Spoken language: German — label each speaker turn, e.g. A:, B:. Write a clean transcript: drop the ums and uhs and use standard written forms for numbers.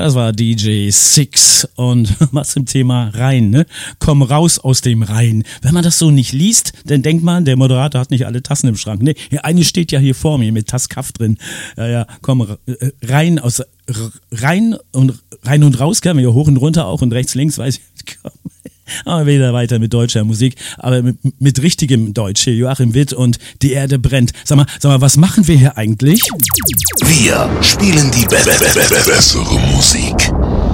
A: Das war DJ Six und was zum Thema Rhein, ne? Komm raus aus dem Rhein. Wenn man das so nicht liest, dann denkt man, der Moderator hat nicht alle Tassen im Schrank. Ne, eine steht ja hier vor mir mit Tasskaff drin. Ja, komm, rein aus rein und raus kann man hier hoch und runter auch und rechts, links, weiß ich. Komm. Aber wieder weiter mit deutscher Musik, aber mit richtigem Deutsch. Hier Joachim Witt und Die Erde brennt. Sag mal, was machen wir hier eigentlich?
B: Wir spielen die bessere Musik.